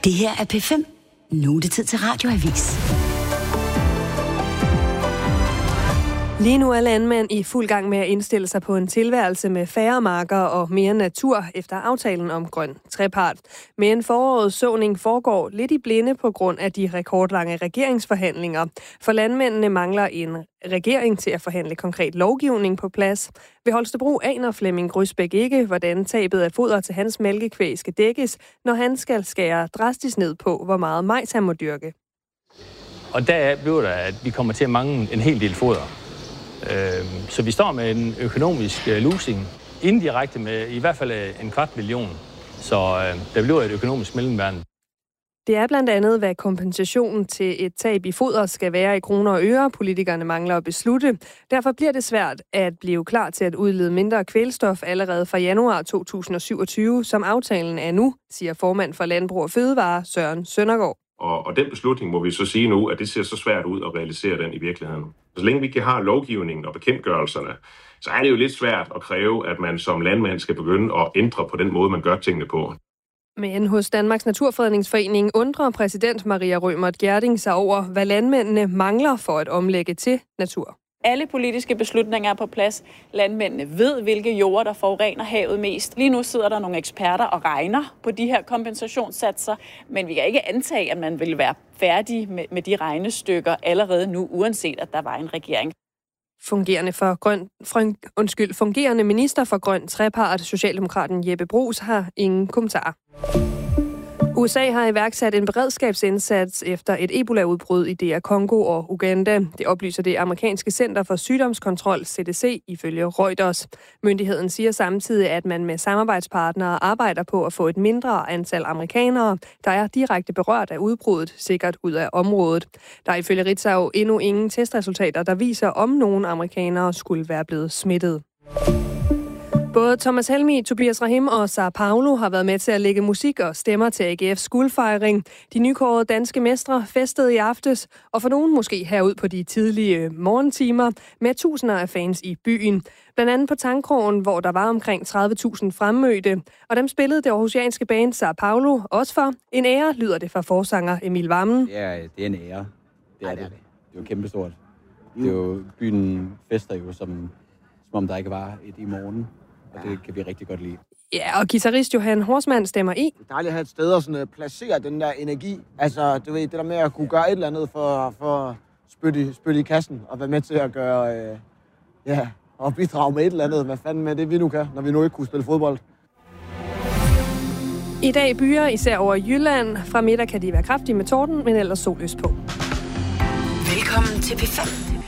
Det her er P5. Nu er det tid til Radioavis. Lige nu er landmænd i fuld gang med at indstille sig på en tilværelse med færre marker og mere natur efter aftalen om grøn trepart. Men forårets såning foregår lidt i blinde på grund af de rekordlange regeringsforhandlinger. For landmændene mangler en regering til at forhandle konkret lovgivning på plads. Ved Holstebro aner Flemming Grysbæk ikke, hvordan tabet af foder til hans mælkekvæg skal dækkes, når han skal skære drastisk ned på, hvor meget majs han må dyrke. Og deraf bliver der, at vi kommer til at mangle en hel del foder. Så vi står med en økonomisk losing, indirekte med i hvert fald 250.000. Så der bliver et økonomisk mellemværende. Det er blandt andet, hvad kompensationen til et tab i foder skal være i kroner og øre. Politikerne mangler at beslutte. Derfor bliver det svært at blive klar til at udlede mindre kvælstof allerede fra januar 2027, som aftalen er nu, siger formand for Landbrug og Fødevare, Søren Søndergaard. Og den beslutning må vi så sige nu, at det ser så svært ud at realisere den i virkeligheden. Så længe vi ikke har lovgivningen og bekendtgørelserne, så er det jo lidt svært at kræve, at man som landmand skal begynde at ændre på den måde, man gør tingene på. Men hos Danmarks Naturfredningsforening undrer præsident Maria Rømert Gjerding sig over, hvad landmændene mangler for at omlægge til natur. Alle politiske beslutninger er på plads. Landmændene ved, hvilke jorder, der forurener havet mest. Lige nu sidder der nogle eksperter og regner på de her kompensationssatser, men vi kan ikke antage, at man vil være færdig med de regnestykker allerede nu, uanset at der var en regering. Fungerende minister for grøn trepart, Socialdemokraten Jeppe Bruus, har ingen kommentarer. USA har iværksat en beredskabsindsats efter et Ebola-udbrud i DR Congo og Uganda. Det oplyser det amerikanske Center for Sygdomskontrol, CDC, ifølge Reuters. Myndigheden siger samtidig, at man med samarbejdspartnere arbejder på at få et mindre antal amerikanere, der er direkte berørt af udbruddet, sikkert ud af området. Der er ifølge Ritzau endnu ingen testresultater, der viser, om nogen amerikanere skulle være blevet smittet. Både Thomas Helmig, Tobias Rahim og Sao Paulo har været med til at lægge musik og stemmer til AGF's guldfejring. De nykårede danske mestre festede i aftes, og for nogen måske herud på de tidlige morgentimer, med tusinder af fans i byen. Blandt andet på Tangkrogen, hvor der var omkring 30.000 fremmødte, og dem spillede det aarhusianske band Sao Paulo også for. En ære, lyder det fra forsanger Emil Wammen. Ja, det er en ære. Det er det. Det er jo kæmpestort. Det er jo, byen fester jo, som om der ikke var et i morgen. Og det kan vi rigtig godt lide. Ja, og guitarist Johan Horsmann stemmer i. Det er dejligt at have et sted at sådan placere den der energi. Altså, du ved, det der med at kunne gøre et eller andet for at spytte i kassen og være med til at gøre, og bidrage med et eller andet. Hvad fanden med det, vi nu kan, når vi nu ikke kunne spille fodbold. I dag byer, især over Jylland. Fra middag kan de være kraftige med torden, men ellers solløs på. Velkommen til P5.